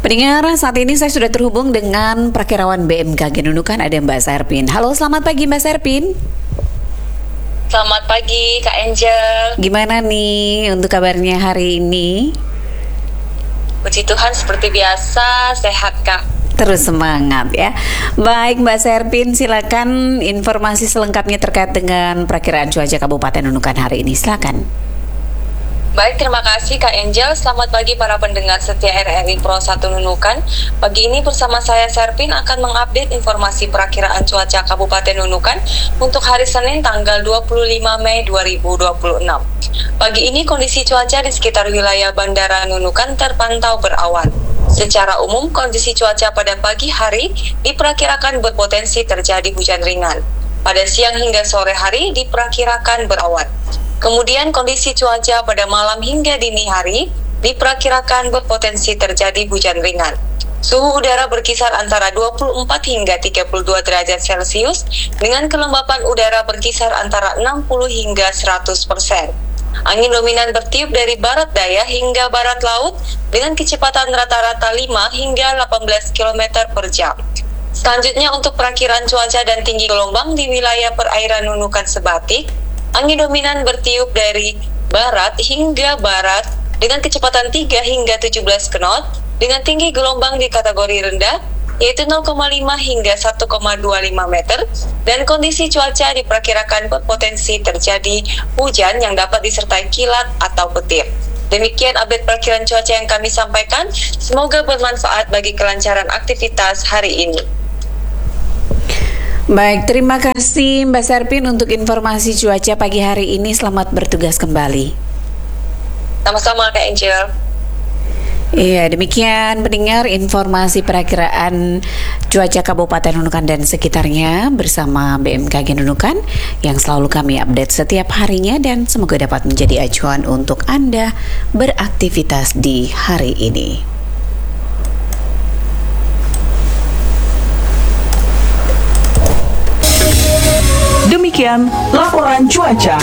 Pendengar, saat ini saya sudah terhubung dengan Prakirawan BMKG Nunukan, ada Mbak Serpin. Halo, selamat pagi Mbak Serpin. Selamat pagi Kak Angel. Gimana nih untuk kabarnya hari ini? Puji Tuhan seperti biasa, sehat Kak. Terus semangat ya. Baik Mbak Serpin, silakan informasi selengkapnya terkait dengan perakiraan cuaca Kabupaten Nunukan hari ini, silakan. Baik, terima kasih Kak Angel. Selamat pagi para pendengar setia RRI Pro 1 Nunukan. Pagi ini bersama saya Serpin akan mengupdate informasi perakiraan cuaca Kabupaten Nunukan untuk hari Senin tanggal 25 Mei 2026. Pagi ini kondisi cuaca di sekitar wilayah Bandara Nunukan terpantau berawan. Secara umum, kondisi cuaca pada pagi hari diperkirakan berpotensi terjadi hujan ringan. Pada siang hingga sore hari diperkirakan berawan. Kemudian kondisi cuaca pada malam hingga dini hari diperkirakan berpotensi terjadi hujan ringan. Suhu udara berkisar antara 24 hingga 32 derajat Celcius dengan kelembapan udara berkisar antara 60 hingga 100%. Angin dominan bertiup dari barat daya hingga barat laut dengan kecepatan rata-rata 5 hingga 18 km per jam. Selanjutnya untuk perakiraan cuaca dan tinggi gelombang di wilayah perairan Nunukan Sebatik, angin dominan bertiup dari barat hingga barat dengan kecepatan 3 hingga 17 knot dengan tinggi gelombang di kategori rendah yaitu 0,5 hingga 1,25 meter dan kondisi cuaca diperkirakan berpotensi terjadi hujan yang dapat disertai kilat atau petir. Demikian update perakiraan cuaca yang kami sampaikan. Semoga bermanfaat bagi kelancaran aktivitas hari ini. Baik, terima kasih Mbak Serpin untuk informasi cuaca pagi hari ini. Selamat bertugas kembali. Sama-sama Kak Angel. Iya, demikian pendengar informasi perakiraan cuaca Kabupaten Nunukan dan sekitarnya bersama BMKG Nunukan yang selalu kami update setiap harinya dan semoga dapat menjadi acuan untuk Anda beraktivitas di hari ini. Demikian laporan cuaca.